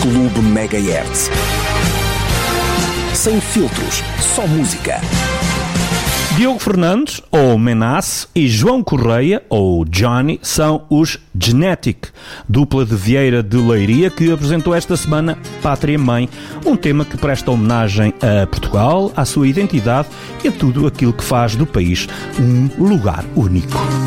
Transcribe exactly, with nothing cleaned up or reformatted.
Clube Megahertz. Sem filtros, só música. Diogo Fernandes, ou Menace, e João Correia, ou Johnny, são os Genetic, dupla de Vieira de Leiria, que apresentou esta semana Pátria Mãe, um tema que presta homenagem a Portugal, à sua identidade e a tudo aquilo que faz do país um lugar único.